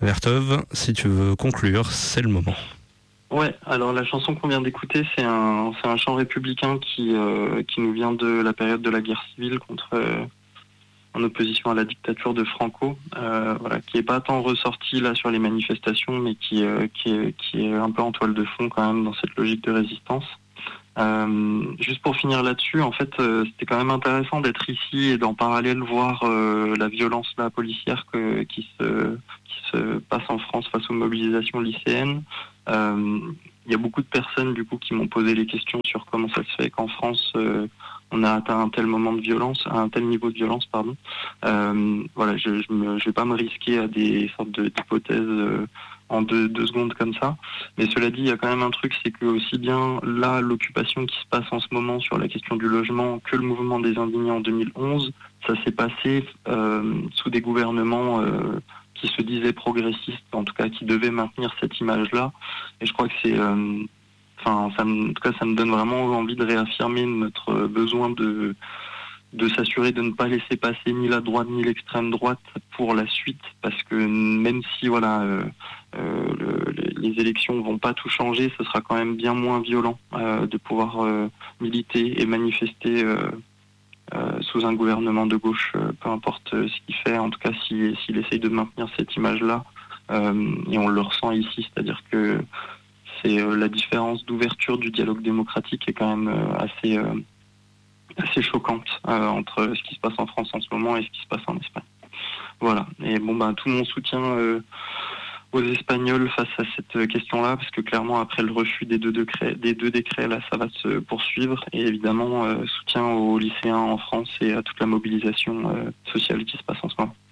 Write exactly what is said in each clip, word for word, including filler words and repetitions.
Vertov, si tu veux conclure, c'est le moment. Ouais, alors la chanson qu'on vient d'écouter, c'est un, c'est un chant républicain qui, euh, qui nous vient de la période de la guerre civile contre, euh, en opposition à la dictature de Franco, euh, voilà, qui est pas tant ressorti là sur les manifestations, mais qui, euh, qui, est, qui est un peu en toile de fond quand même dans cette logique de résistance. Euh, juste pour finir là-dessus, en fait, euh, c'était quand même intéressant d'être ici et d'en parallèle voir euh, la violence là, policière que, qui, se, qui se passe en France face aux mobilisations lycéennes. Euh, il y a beaucoup de personnes du coup qui m'ont posé les questions sur comment ça se fait qu'en France euh, on a atteint un tel moment de violence, un tel niveau de violence, pardon. Euh, voilà, je, je, me, je vais pas me risquer à des sortes de, d'hypothèses euh, en deux, deux secondes comme ça. Mais cela dit, il y a quand même un truc, c'est que aussi bien là, l'occupation qui se passe en ce moment sur la question du logement que le mouvement des indignés en deux mille onze, ça s'est passé euh, sous des gouvernements euh, qui se disaient progressistes, en tout cas qui devaient maintenir cette image-là. Et je crois que c'est... Euh, enfin, ça me, en tout cas, ça me donne vraiment envie de réaffirmer notre besoin de... de s'assurer de ne pas laisser passer ni la droite ni l'extrême droite pour la suite, parce que même si voilà euh, euh, le, les élections vont pas tout changer, ce sera quand même bien moins violent euh, de pouvoir euh, militer et manifester euh, euh, sous un gouvernement de gauche, euh, peu importe ce qu'il fait, en tout cas s'il, s'il essaye de maintenir cette image-là, euh, et on le ressent ici, c'est-à-dire que c'est euh, la différence d'ouverture du dialogue démocratique est quand même euh, assez... Euh, assez choquante euh, entre ce qui se passe en France en ce moment et ce qui se passe en Espagne. Voilà. Et bon, bah, tout mon soutien euh, aux Espagnols face à cette question-là, parce que clairement, après le refus des deux décrets, des deux décrets là, ça va se poursuivre. Et évidemment, euh, soutien aux lycéens en France et à toute la mobilisation euh, sociale qui se passe en ce moment.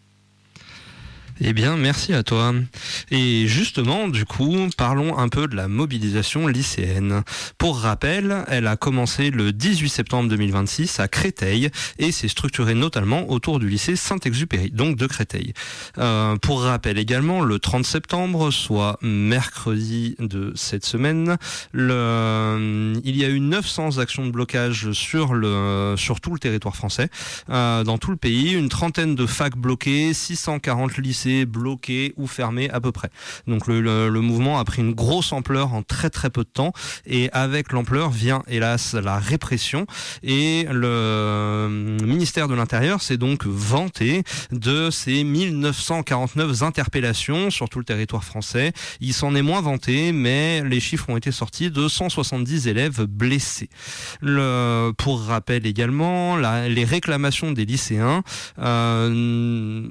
Eh bien, merci à toi. Et justement, du coup, parlons un peu de la mobilisation lycéenne. Pour rappel, elle a commencé le dix-huit septembre deux mille vingt-six à Créteil et s'est structurée notamment autour du lycée Saint-Exupéry, donc de Créteil. Euh, pour rappel également, le trente septembre, soit mercredi de cette semaine, le, il y a eu neuf cents actions de blocage sur, le, sur tout le territoire français, euh, dans tout le pays, une trentaine de facs bloquées, six cent quarante lycées bloqué ou fermé à peu près. Donc le, le, le mouvement a pris une grosse ampleur en très très peu de temps, et avec l'ampleur vient hélas la répression, et le ministère de l'Intérieur s'est donc vanté de ces mille neuf cent quarante-neuf interpellations sur tout le territoire français. Il s'en est moins vanté, mais les chiffres ont été sortis de cent soixante-dix élèves blessés. Le, pour rappel également, la, les réclamations des lycéens euh,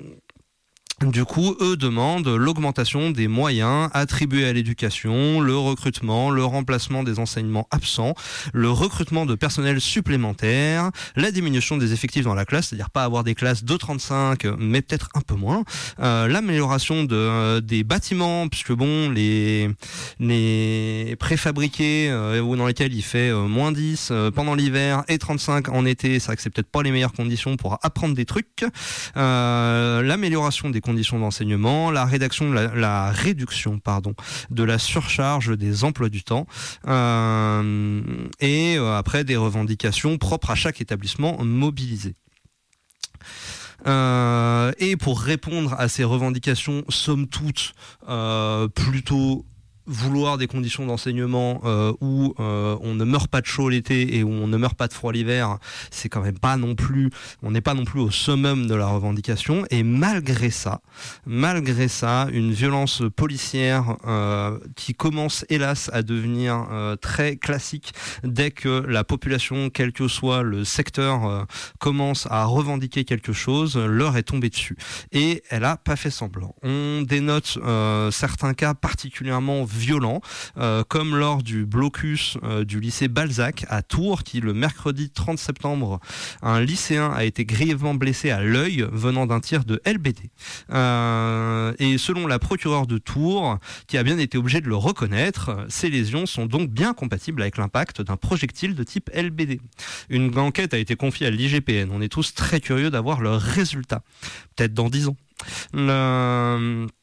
du coup, eux demandent l'augmentation des moyens attribués à l'éducation, le recrutement, le remplacement des enseignements absents, le recrutement de personnel supplémentaire, la diminution des effectifs dans la classe, c'est-à-dire pas avoir des classes de trente-cinq, mais peut-être un peu moins, euh, l'amélioration de, euh, des bâtiments, puisque bon, les, les préfabriqués euh, ou dans lesquels il fait euh, moins dix euh, pendant l'hiver et trente-cinq en été, c'est vrai que c'est peut-être pas les meilleures conditions pour apprendre des trucs, euh, l'amélioration des conditions d'enseignement, la rédaction, la, la réduction, pardon, de la surcharge des emplois du temps, euh, et euh, après des revendications propres à chaque établissement mobilisé. Euh, et pour répondre à ces revendications, somme toute, euh, plutôt vouloir des conditions d'enseignement euh, où euh, on ne meurt pas de chaud l'été et où on ne meurt pas de froid l'hiver, c'est quand même pas non plus, on n'est pas non plus au summum de la revendication. Et malgré ça, malgré ça, une violence policière euh, qui commence hélas à devenir euh, très classique dès que la population, quel que soit le secteur, euh, commence à revendiquer quelque chose, l'heure est tombée dessus. Et elle a pas fait semblant. On dénote euh, certains cas particulièrement violents, euh, comme lors du blocus euh, du lycée Balzac à Tours, qui le mercredi trente septembre, un lycéen a été grièvement blessé à l'œil venant d'un tir de L B D. Euh, et selon la procureure de Tours, qui a bien été obligée de le reconnaître, ces lésions sont donc bien compatibles avec l'impact d'un projectile de type L B D. Une enquête a été confiée à l'I G P N. On est tous très curieux d'avoir le résultat, peut-être dans dix ans. Le...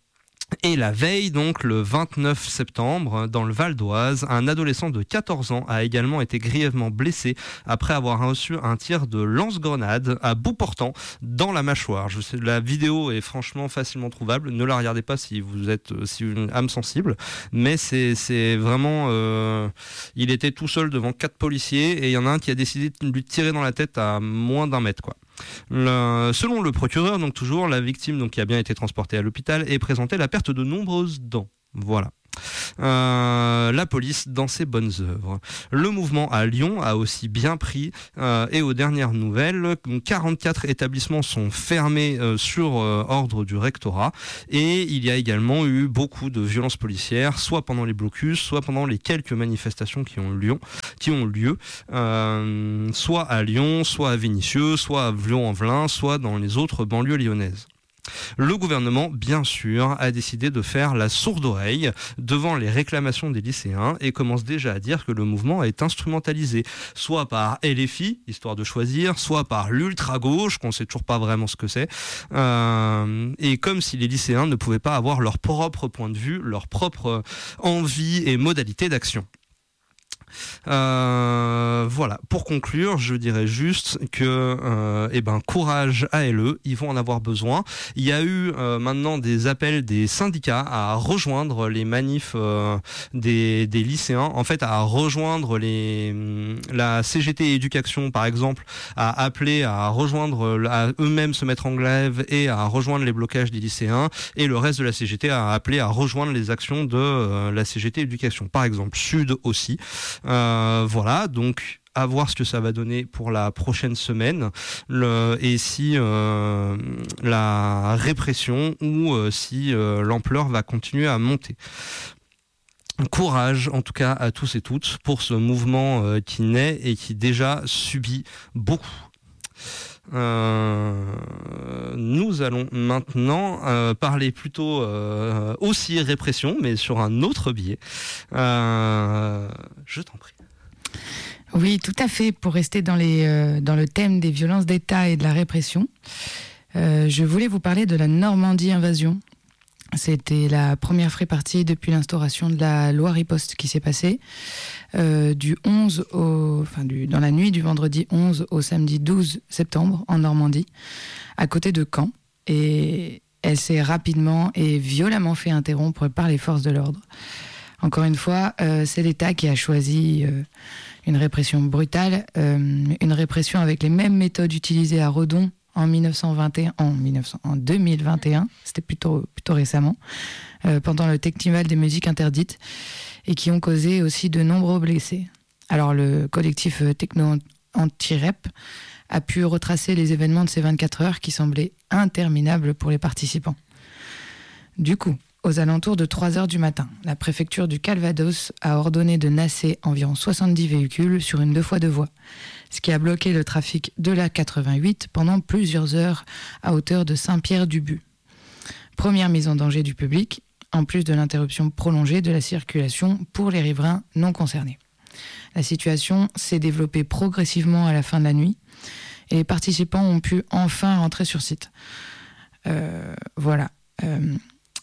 Et la veille, donc le vingt-neuf septembre, dans le Val d'Oise, un adolescent de quatorze ans a également été grièvement blessé après avoir reçu un tir de lance-grenade à bout portant dans la mâchoire. Je sais, la vidéo est franchement facilement trouvable. Ne la regardez pas si vous êtes si vous êtes une âme sensible, mais c'est, c'est vraiment... Euh, il était tout seul devant quatre policiers et il y en a un qui a décidé de lui tirer dans la tête à moins d'un mètre, quoi. Le, selon le procureur, donc toujours, la victime donc, qui a bien été transportée à l'hôpital et présentait la perte de nombreuses dents. Voilà. Euh, la police dans ses bonnes œuvres. Le mouvement à Lyon a aussi bien pris euh, et aux dernières nouvelles, quarante-quatre établissements sont fermés euh, sur euh, ordre du rectorat et il y a également eu beaucoup de violences policières, soit pendant les blocus, soit pendant les quelques manifestations qui ont lieu, qui ont lieu euh, soit à Lyon, soit à Vénissieux, soit à Vlon-en-Velin, soit dans les autres banlieues lyonnaises. Le gouvernement, bien sûr, a décidé de faire la sourde oreille devant les réclamations des lycéens et commence déjà à dire que le mouvement est instrumentalisé, soit par L F I, histoire de choisir, soit par l'ultra-gauche, qu'on ne sait toujours pas vraiment ce que c'est, euh, et comme si les lycéens ne pouvaient pas avoir leur propre point de vue, leur propre envie et modalité d'action. Euh, voilà. Pour conclure, je dirais juste que, euh, eh ben, courage à L E, ils vont en avoir besoin. Il y a eu euh, maintenant des appels des syndicats à rejoindre les manifs euh, des, des lycéens, en fait, à rejoindre les la C G T Éducation, par exemple, à appeler à rejoindre, à eux-mêmes se mettre en grève et à rejoindre les blocages des lycéens, et le reste de la C G T a appelé à rejoindre les actions de euh, la C G T Éducation, par exemple, Sud aussi. Euh, voilà, donc à voir ce que ça va donner pour la prochaine semaine, le, et si euh, la répression ou euh, si euh, l'ampleur va continuer à monter. Courage en tout cas à tous et toutes pour ce mouvement euh, qui naît et qui déjà subit beaucoup. Euh, nous allons maintenant euh, parler plutôt euh, aussi répression, mais sur un autre biais. Euh, je t'en prie. Oui, tout à fait. Pour rester dans, les, euh, dans le thème des violences d'État et de la répression, euh, je voulais vous parler de la Normandie Invasion. C'était la première vraie partie depuis l'instauration de la loi riposte qui s'est passée euh, du onze au, enfin du, dans la nuit du vendredi onze au samedi douze septembre en Normandie, à côté de Caen. Et elle s'est rapidement et violemment fait interrompre par les forces de l'ordre. Encore une fois, euh, c'est l'État qui a choisi euh, une répression brutale, euh, une répression avec les mêmes méthodes utilisées à Redon en mille neuf cent vingt et un, en, mille neuf cents, en deux mille vingt et un, c'était plutôt, plutôt récemment, euh, pendant le Technival des musiques interdites, et qui ont causé aussi de nombreux blessés. Alors le collectif Techno Anti-Rep a pu retracer les événements de ces vingt-quatre heures qui semblaient interminables pour les participants. Du coup, aux alentours de trois heures du matin, la préfecture du Calvados a ordonné de nasser environ soixante-dix véhicules sur une deux fois deux voies, ce qui a bloqué le trafic de la quatre-vingt-huit pendant plusieurs heures à hauteur de Saint-Pierre-du-But. Première mise en danger du public, en plus de l'interruption prolongée de la circulation pour les riverains non concernés. La situation s'est développée progressivement à la fin de la nuit et les participants ont pu enfin rentrer sur site. Euh, voilà. Euh,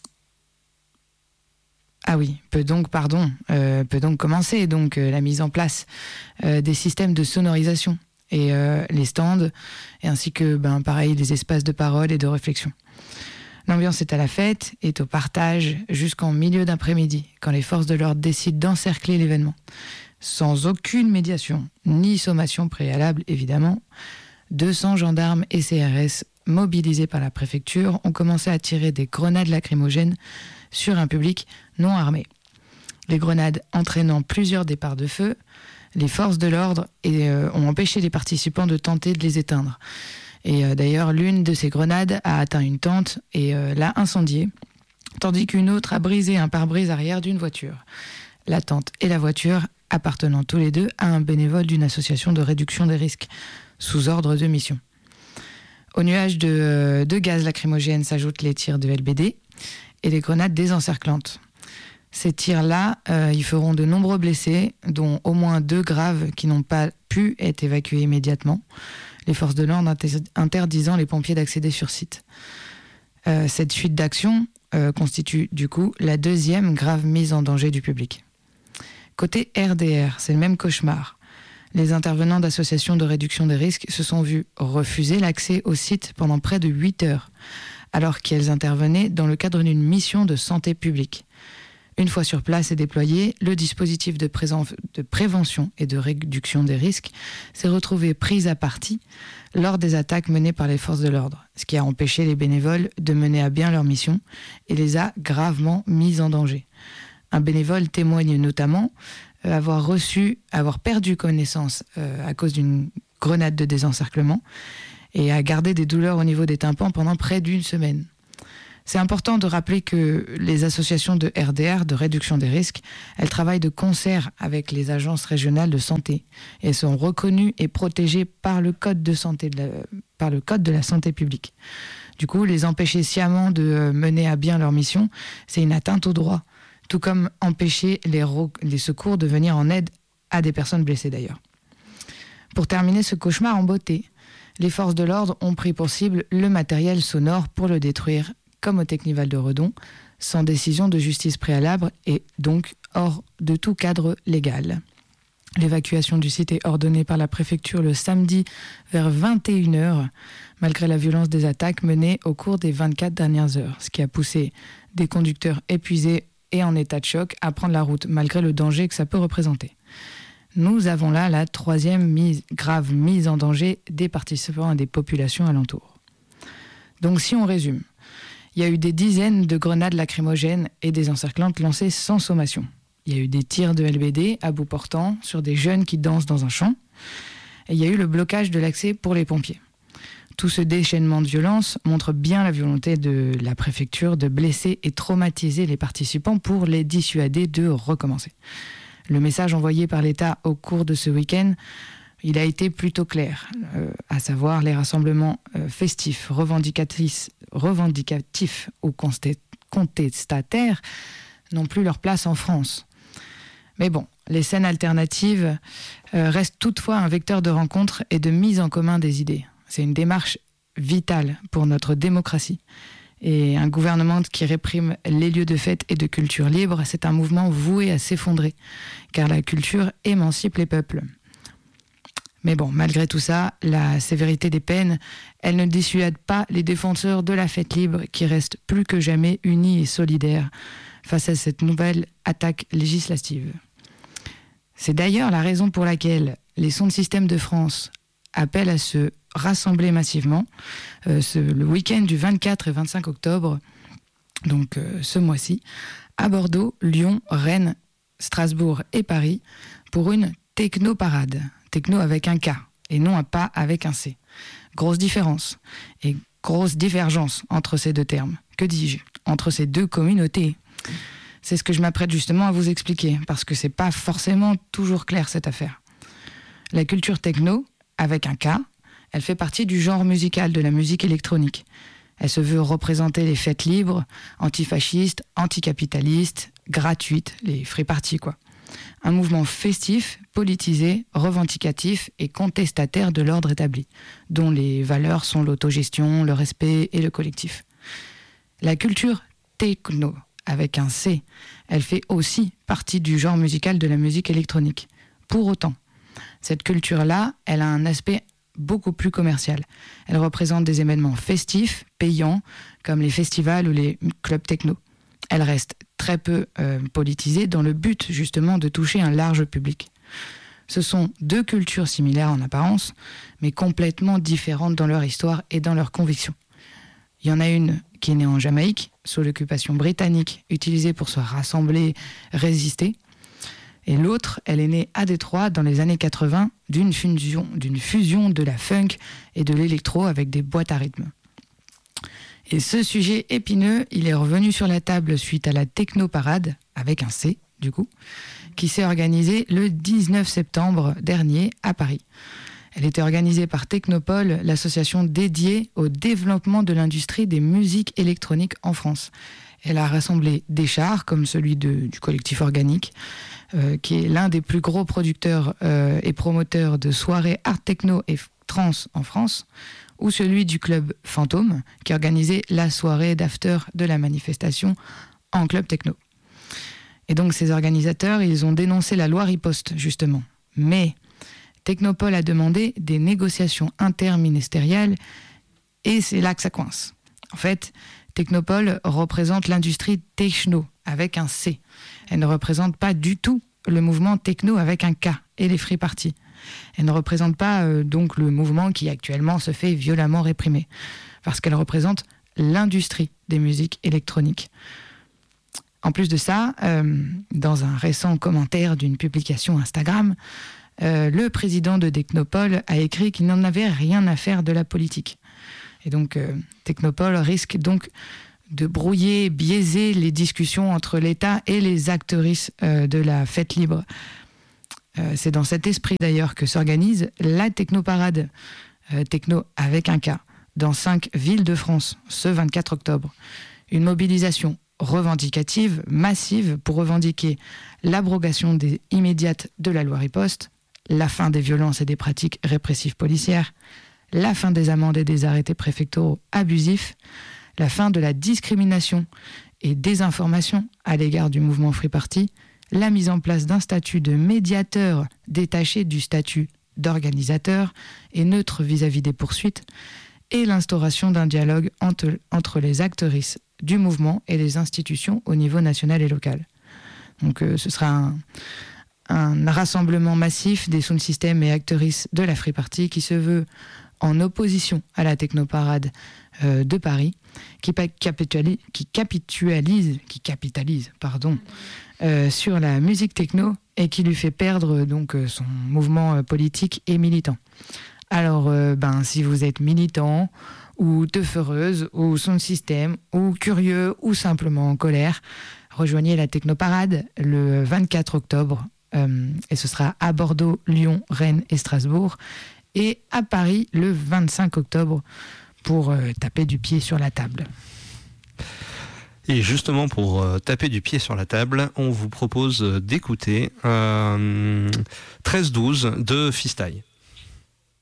Ah oui, peut donc, pardon, euh, peut donc commencer donc euh, la mise en place euh, des systèmes de sonorisation et euh, les stands, et ainsi que, ben, pareil, les espaces de parole et de réflexion. L'ambiance est à la fête, est au partage jusqu'en milieu d'après-midi, quand les forces de l'ordre décident d'encercler l'événement. Sans aucune médiation, ni sommation préalable, évidemment, deux cents gendarmes et C R S mobilisés par la préfecture ont commencé à tirer des grenades lacrymogènes sur un public non armé. Les grenades entraînant plusieurs départs de feu, les forces de l'ordre et, euh, ont empêché les participants de tenter de les éteindre. Et euh, d'ailleurs, l'une de ces grenades a atteint une tente et euh, l'a incendiée, tandis qu'une autre a brisé un pare-brise arrière d'une voiture. La tente et la voiture appartenant tous les deux à un bénévole d'une association de réduction des risques, sous ordre de mission. Au nuage de, euh, de gaz lacrymogène s'ajoutent les tirs de L B D et les grenades désencerclantes. Ces tirs-là, euh, ils feront de nombreux blessés, dont au moins deux graves qui n'ont pas pu être évacués immédiatement, les forces de l'ordre interdisant les pompiers d'accéder sur site. Euh, cette suite d'actions euh, constitue du coup la deuxième grave mise en danger du public. Côté R D R, c'est le même cauchemar. Les intervenants d'associations de réduction des risques se sont vus refuser l'accès au site pendant près de huit heures, alors qu'elles intervenaient dans le cadre d'une mission de santé publique. Une fois sur place et déployé, le dispositif de, présent, de prévention et de réduction des risques s'est retrouvé pris à partie lors des attaques menées par les forces de l'ordre, ce qui a empêché les bénévoles de mener à bien leur mission et les a gravement mis en danger. Un bénévole témoigne notamment euh, avoir reçu, avoir perdu connaissance euh, à cause d'une grenade de désencerclement et a gardé des douleurs au niveau des tympans pendant près d'une semaine. C'est important de rappeler que les associations de R D R, de réduction des risques, elles travaillent de concert avec les agences régionales de santé et sont reconnues et protégées par le code de santé, de la, par le code de la santé publique. Du coup, les empêcher sciemment de mener à bien leur mission, c'est une atteinte au droit, tout comme empêcher les, ro- les secours de venir en aide à des personnes blessées d'ailleurs. Pour terminer ce cauchemar en beauté, les forces de l'ordre ont pris pour cible le matériel sonore pour le détruire, comme au Technival de Redon, sans décision de justice préalable et donc hors de tout cadre légal. L'évacuation du site est ordonnée par la préfecture le samedi vers vingt et une heures, malgré la violence des attaques menées au cours des vingt-quatre dernières heures, ce qui a poussé des conducteurs épuisés et en état de choc à prendre la route, malgré le danger que ça peut représenter. Nous avons là la troisième mise, grave mise en danger des participants et des populations alentours. Donc si on résume, il y a eu des dizaines de grenades lacrymogènes et désencerclantes lancées sans sommation. Il y a eu des tirs de L B D à bout portant sur des jeunes qui dansent dans un champ. Et il y a eu le blocage de l'accès pour les pompiers. Tout ce déchaînement de violence montre bien la volonté de la préfecture de blesser et traumatiser les participants pour les dissuader de recommencer. Le message envoyé par l'État au cours de ce week-end, il a été plutôt clair, euh, à savoir les rassemblements euh, festifs, revendicatifs, revendicatifs ou contestataires n'ont plus leur place en France. Mais bon, les scènes alternatives euh, restent toutefois un vecteur de rencontre et de mise en commun des idées. C'est une démarche vitale pour notre démocratie. Et un gouvernement qui réprime les lieux de fête et de culture libre, c'est un mouvement voué à s'effondrer, car la culture émancipe les peuples. Mais bon, malgré tout ça, la sévérité des peines, elle ne dissuade pas les défenseurs de la fête libre qui restent plus que jamais unis et solidaires face à cette nouvelle attaque législative. C'est d'ailleurs la raison pour laquelle les Sons de Système de France appellent à se rassembler massivement euh, ce, le week-end du vingt-quatre et vingt-cinq octobre, donc euh, ce mois-ci, à Bordeaux, Lyon, Rennes, Strasbourg et Paris pour une techno-parade. Techno avec un K et non un pas avec un C. Grosse différence et grosse divergence entre ces deux termes. Que dis-je ? Entre ces deux communautés. C'est ce que je m'apprête justement à vous expliquer parce que c'est pas forcément toujours clair cette affaire. La culture techno, avec un K, elle fait partie du genre musical de la musique électronique. Elle se veut représenter les fêtes libres, antifascistes, anticapitalistes, gratuites, les free parties quoi. Un mouvement festif, politisé, revendicatif et contestataire de l'ordre établi, dont les valeurs sont l'autogestion, le respect et le collectif. La culture techno, avec un C, elle fait aussi partie du genre musical de la musique électronique. Pour autant, cette culture-là, elle a un aspect beaucoup plus commercial. Elle représente des événements festifs, payants, comme les festivals ou les clubs techno. Elle reste très peu euh, politisée dans le but justement de toucher un large public. Ce sont deux cultures similaires en apparence, mais complètement différentes dans leur histoire et dans leurs convictions. Il y en a une qui est née en Jamaïque, sous l'occupation britannique, utilisée pour se rassembler, résister. Et l'autre, elle est née à Détroit dans les années quatre-vingts d'une fusion, d'une fusion de la funk et de l'électro avec des boîtes à rythme. Et ce sujet épineux, il est revenu sur la table suite à la Technoparade, avec un C du coup, qui s'est organisée le dix-neuf septembre dernier à Paris. Elle était organisée par Technopole, l'association dédiée au développement de l'industrie des musiques électroniques en France. Elle a rassemblé des chars, comme celui de, du collectif Organique, euh, qui est l'un des plus gros producteurs euh, et promoteurs de soirées art techno et trance en France, ou celui du club Fantôme, qui organisait la soirée d'after de la manifestation en club techno. Et donc ces organisateurs, ils ont dénoncé la loi riposte, justement. Mais Technopole a demandé des négociations interministérielles et c'est là que ça coince. En fait, Technopole représente l'industrie techno avec un C. Elle ne représente pas du tout le mouvement techno avec un K et les free parties. Elle ne représente pas euh, donc le mouvement qui actuellement se fait violemment réprimer, parce qu'elle représente l'industrie des musiques électroniques. En plus de ça, euh, dans un récent commentaire d'une publication Instagram, euh, le président de Technopole a écrit qu'il n'en avait rien à faire de la politique. Et donc, euh, Technopole risque donc de brouiller, biaiser les discussions entre l'État et les actrices euh, de la fête libre. Euh, c'est dans cet esprit d'ailleurs que s'organise la Technoparade, euh, techno avec un K, dans cinq villes de France, ce vingt-quatre octobre. Une mobilisation revendicative, massive, pour revendiquer l'abrogation des, immédiate de la loi riposte, la fin des violences et des pratiques répressives policières, la fin des amendes et des arrêtés préfectoraux abusifs, la fin de la discrimination et désinformation à l'égard du mouvement Free Party, la mise en place d'un statut de médiateur détaché du statut d'organisateur et neutre vis-à-vis des poursuites, et l'instauration d'un dialogue entre, entre les actrices du mouvement et les institutions au niveau national et local. Donc euh, ce sera un, un rassemblement massif des sound systems et actrices de la Free Party qui se veut en opposition à la Technoparade euh, de Paris, qui, capitali- qui capitulise, qui capitalise pardon, euh, sur la musique techno et qui lui fait perdre donc euh, son mouvement euh, politique et militant. Alors, euh, ben, si vous êtes militant ou teufeureuse ou sound system ou curieux ou simplement en colère, rejoignez la Technoparade le vingt-quatre octobre euh, et ce sera à Bordeaux, Lyon, Rennes et Strasbourg, et à Paris le vingt-cinq octobre pour euh, taper du pied sur la table. Et justement, pour euh, taper du pied sur la table, on vous propose d'écouter euh, treize douze de Fistaille.